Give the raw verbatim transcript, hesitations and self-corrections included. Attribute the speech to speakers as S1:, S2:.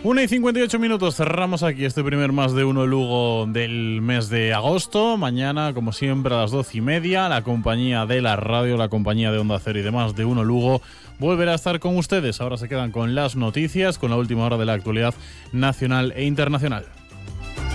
S1: una y cincuenta y ocho minutos, cerramos aquí este primer Más de Uno Lugo del mes de agosto. Mañana, como siempre, a las doce y media, la compañía de la radio, la compañía de Onda Cero y de Más de Uno Lugo volverá a estar con ustedes. Ahora se quedan con las noticias, con la última hora de la actualidad nacional e internacional.